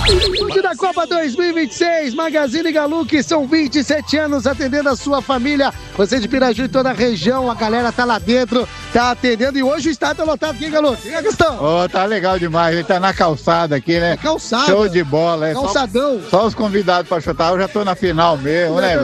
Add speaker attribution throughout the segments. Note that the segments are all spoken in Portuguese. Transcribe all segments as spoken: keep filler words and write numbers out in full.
Speaker 1: Chute da Copa dois mil e vinte e seis, Magazine Galuque, são vinte e sete anos atendendo a sua família. Você de Piraju e toda a região, a galera tá lá dentro, tá atendendo. E hoje o estádio tá lotado aqui, Galuque. E aí, Gastão?
Speaker 2: Oh, tá legal demais, ele tá na calçada aqui, né?
Speaker 1: É calçada.
Speaker 2: Show de bola, é.
Speaker 1: Calçadão.
Speaker 2: Só, só os convidados pra chutar, eu já tô na final mesmo, né?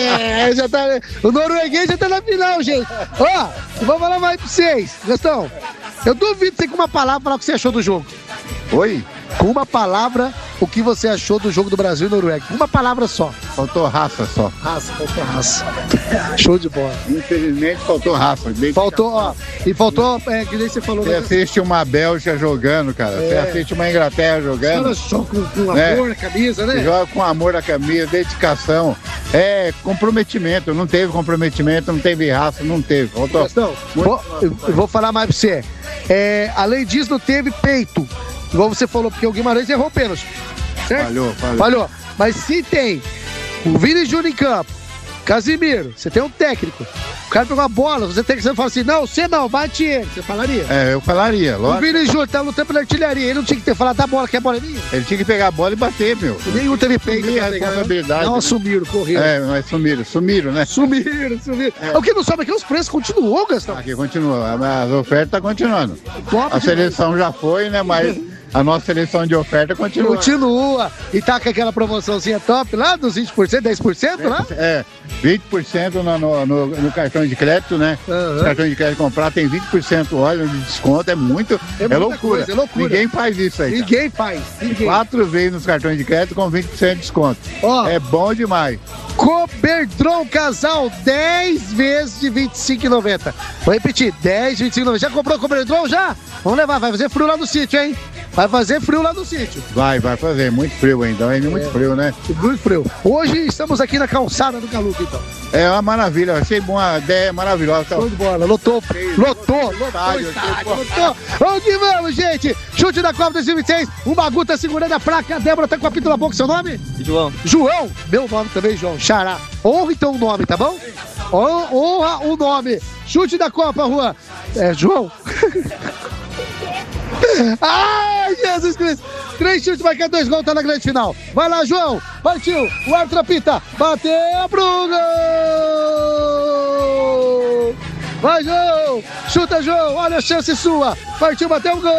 Speaker 1: É, já tá. O norueguês já tá na final, gente. Ó, vamos falar mais pra vocês. Gastão, eu duvido você com uma palavra falar o que você achou do jogo.
Speaker 2: Oi?
Speaker 1: Com uma palavra, o que você achou do jogo do Brasil e Noruega? Uma palavra só.
Speaker 2: Faltou raça só.
Speaker 1: Raça, faltou raça. Show de bola.
Speaker 2: Infelizmente faltou raça.
Speaker 1: Faltou, ó. E faltou, é, que nem você falou.
Speaker 2: Você
Speaker 1: né?
Speaker 2: assiste uma Bélgica jogando, cara. É. Você assiste uma Inglaterra jogando.
Speaker 1: Olha só com, com
Speaker 2: né?
Speaker 1: amor na camisa, né?
Speaker 2: Joga com amor na camisa, dedicação. É comprometimento. Não teve comprometimento, não teve raça, não teve. Faltou.
Speaker 1: Gastão, vou, eu, eu vou falar mais pra você. É, além disso, não teve peito. Igual você falou, porque o Guimarães errou o pênalti. Certo?
Speaker 2: Falhou, falhou.
Speaker 1: Falhou. Mas se tem o Vini Júnior em campo, Casimiro, você tem um técnico. O cara pegou a bola, você tem que você fala assim: não, você não, bate ele. Você falaria?
Speaker 2: É, eu falaria, lógico.
Speaker 1: O Vini Júnior tá lutando pela artilharia. Ele não tinha que ter falado da bola, que a bola é minha.
Speaker 2: Ele tinha que pegar a bola e bater, meu.
Speaker 1: E nenhum teve peito.
Speaker 2: Assumir a responsabilidade.
Speaker 1: Não
Speaker 2: né?
Speaker 1: assumiram, correram.
Speaker 2: É, mas sumiram, sumiram, né?
Speaker 1: Sumiram, sumiram. É. O que não sobe aqui, os preços continuam, Gastão.
Speaker 2: Aqui continua, as ofertas estão continuando.
Speaker 1: Top
Speaker 2: a seleção já foi, né, mas a nossa seleção de oferta continua.
Speaker 1: Continua. E tá com aquela promoçãozinha top lá dos vinte por cento, dez por cento lá?
Speaker 2: É, vinte por cento no, no, no, no cartão de crédito, né? Uhum. Se o cartão de crédito comprar tem vinte por cento olha, de desconto, é muito, é, é, loucura. Coisa, é loucura. Ninguém faz isso aí.
Speaker 1: Ninguém cara. faz. Ninguém.
Speaker 2: Quatro vezes nos cartões de crédito com vinte por cento de desconto.
Speaker 1: Oh.
Speaker 2: É bom demais.
Speaker 1: Coberdron Casal, dez vezes de vinte e cinco reais e noventa centavos. Vou repetir, dez, vinte e cinco reais e noventa centavos. Já comprou o Coberdron já? Vamos levar, vai fazer frio lá no sítio, hein? Vai fazer frio lá no sítio.
Speaker 2: Vai, vai fazer. Muito frio ainda. Ainda é muito frio, né?
Speaker 1: Muito frio. Hoje estamos aqui na calçada do Galuque, então.
Speaker 2: É uma maravilha. Achei uma ideia maravilhosa.
Speaker 1: Show de bola. Lotou. Lotou. Lotou. Estádio, estádio, lotou. Vamos que vamos, gente. Chute da Copa dois mil e vinte e seis. O Magu tá segurando a placa. A Débora tá com a pita na boca. Seu nome?
Speaker 3: João.
Speaker 1: João. Meu nome também, João. Xará. Honra então o nome, tá bom? Honra o nome. Chute da Copa, Juan. É, João. Ai, Jesus Cristo! Três chutes, vai cair dois gols, tá na grande final. Vai lá, João! Partiu! O árbitro apita! Bateu pro gol! Vai, João! Chuta, João! Olha a chance sua! Partiu, bateu o gol!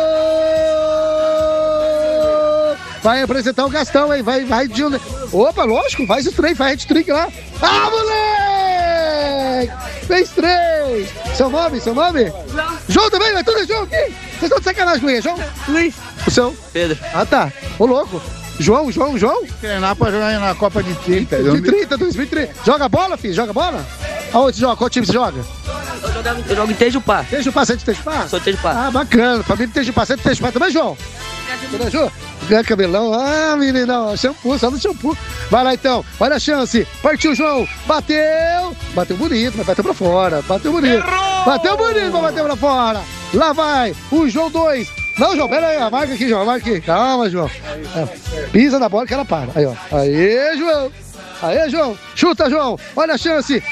Speaker 1: Vai apresentar o Gastão, hein? Vai, vai de... Opa, lógico, faz o trem, faz hat-trick lá. Ah, moleque! Fez três! Seu nome, seu nome? João. João também, vai tudo João aqui? Vocês estão de sacanagem com ele, João?
Speaker 3: Luiz.
Speaker 1: O seu?
Speaker 3: Pedro.
Speaker 1: Ah, tá. Ô, louco. João, João, João?
Speaker 2: Treinar pra jogar na Copa de trinta.
Speaker 1: De trinta, dois mil e trinta. Joga bola, filho? Joga bola? Aonde você joga? Qual time você joga?
Speaker 3: Eu jogo, eu jogo em Tejupá.
Speaker 1: Tejupá, você é de Tejupá?
Speaker 3: Sou de Tejupá.
Speaker 1: Ah, bacana. Família de Tejupá. Você é de Tejupá também, João? Tejupá? Ganha cabelão. Ah, meninão. Shampoo, só no shampoo. Vai lá, então. Olha a chance. Partiu, João. Bateu. Bateu bonito, mas bateu pra fora. Bateu bonito. Errou! Bateu bonito, mas bateu pra fora. Lá vai o João dois. Não, João, pera aí. Marca aqui, João. Marca aqui. Calma, João. É. Pisa na bola que ela para. Aí, ó. Aê, João. Aê, João. Chuta, João. Olha a chance.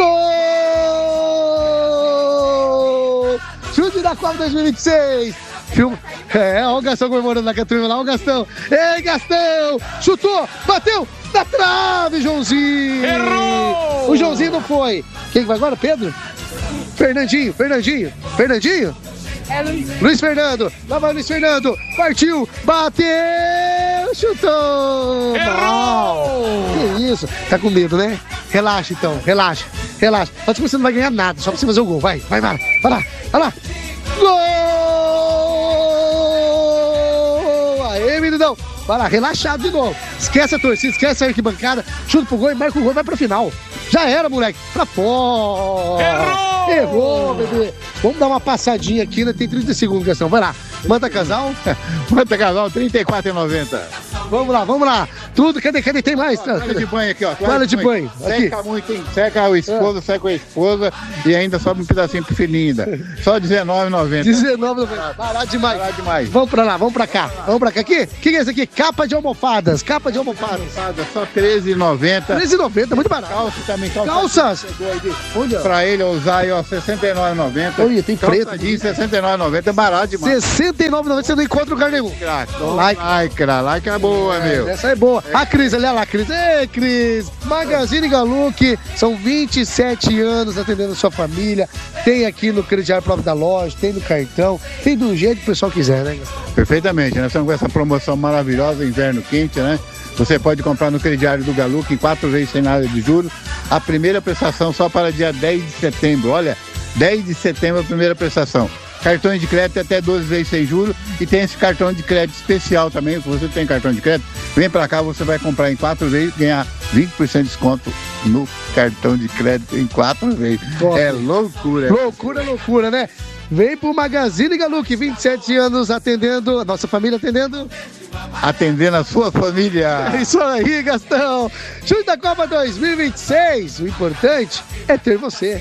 Speaker 1: Gol! Chute da Copa dois mil e vinte e seis. Filma. É, olha o Gastão comemorando na turma lá, o Gastão. Ei, Gastão! Chutou, bateu, na trave, Joãozinho!
Speaker 4: Errou!
Speaker 1: O Joãozinho não foi. Quem vai agora? Pedro? Fernandinho, Fernandinho, Fernandinho?
Speaker 4: É Luiz.
Speaker 1: Luiz Fernando, lá vai Luiz Fernando, partiu, bateu, chutou!
Speaker 4: Errou!
Speaker 1: Que isso? Tá com medo, né? Relaxa então, relaxa, relaxa. Acho que você não vai ganhar nada, só pra você fazer o gol. Vai, vai, vai, vai lá, vai lá. Gol! Aê, meninão! Vai lá, relaxado de novo. Esquece a torcida, esquece a arquibancada, chuta pro gol e marca o gol e vai pra final. Já era, moleque. Pra fora.
Speaker 4: Errou!
Speaker 1: Errou, bebê. Vamos dar uma passadinha aqui, né? Tem trinta segundos, Gastão. Vai lá. Manda casal.
Speaker 2: Manda casal, trinta e quatro reais e noventa centavos.
Speaker 1: Vamos lá, vamos lá. Tudo, cadê, cadê? Tem mais?
Speaker 2: Toalha de banho aqui, ó.
Speaker 1: Toalha de banho.
Speaker 2: Seca muito, hein? Seca o esposo, é. seca a esposa e ainda sobe um pedacinho pro filhinho ainda. Só dezenove reais e noventa centavos.
Speaker 1: dezenove reais e noventa centavos. Barato demais.
Speaker 2: Barato demais.
Speaker 1: Vamos pra lá, vamos pra cá. Vamos pra cá. Aqui? O que é isso aqui? Capa de almofadas. Capa de almofadas.
Speaker 2: Só treze reais e noventa centavos.
Speaker 1: treze reais e noventa centavos, muito barato.
Speaker 2: Calça também. Calça
Speaker 1: Calças.
Speaker 2: Olha. Pra ele usar aí, ó, sessenta e nove reais e noventa centavos.
Speaker 1: Olha, tem preto.
Speaker 2: Calçadinho, sessenta e nove reais e noventa centavos. É barato demais.
Speaker 1: sessenta e nove reais e noventa centavos. Você não encontra lugar nenhum.
Speaker 2: Like. Like, like, é boa. boa,
Speaker 1: é,
Speaker 2: meu.
Speaker 1: Essa é boa. É. A Cris, olha lá, Cris. Ei, Cris. Magazine Galuc, são vinte e sete anos atendendo a sua família. Tem aqui no crediário próprio da loja, tem no cartão, tem do jeito que o pessoal quiser, né?
Speaker 2: Perfeitamente. Nós estamos com essa promoção maravilhosa, inverno quente, né? Você pode comprar no crediário do Galuc em quatro vezes sem nada de juros. A primeira prestação só para dia dez de setembro. Olha, dez de setembro a primeira prestação. Cartões de crédito até doze vezes sem juros. E tem esse cartão de crédito especial também. Se você tem cartão de crédito, vem pra cá, você vai comprar em quatro vezes e ganhar vinte por cento de desconto no cartão de crédito em quatro vezes. Top. É loucura.
Speaker 1: Loucura, loucura, né? Vem pro Magazine Galuc, vinte e sete anos atendendo, a nossa família atendendo.
Speaker 2: Atendendo a sua família.
Speaker 1: É isso aí, Gastão. Chute da Copa dois mil e vinte e seis. O importante é ter você.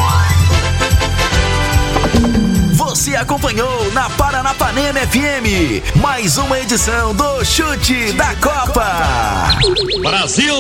Speaker 5: Você acompanhou na Paranapanema F M mais uma edição do Chute da Copa.
Speaker 6: Brasil!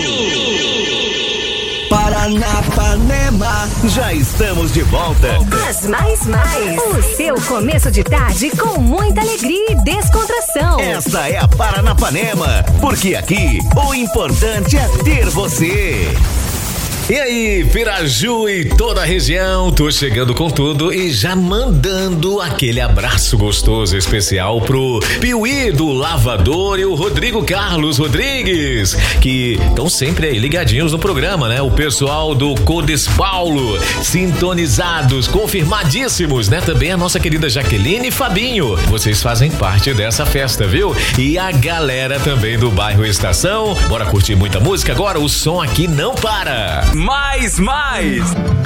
Speaker 5: Paranapanema, já estamos de volta.
Speaker 7: As mais mais, o seu começo de tarde com muita alegria e descontração.
Speaker 5: Esta é a Paranapanema, porque aqui o importante é ter você.
Speaker 6: E aí, Piraju e toda a região, tô chegando com tudo e já mandando aquele abraço gostoso especial pro Piuí do Lavador e o Rodrigo Carlos Rodrigues, que estão sempre aí ligadinhos no programa, né? O pessoal do Codes Paulo, sintonizados, confirmadíssimos, né? Também a nossa querida Jaqueline e Fabinho, vocês fazem parte dessa festa, viu? E a galera também do bairro Estação, bora curtir muita música agora, o som aqui não para.
Speaker 5: Mais, mais!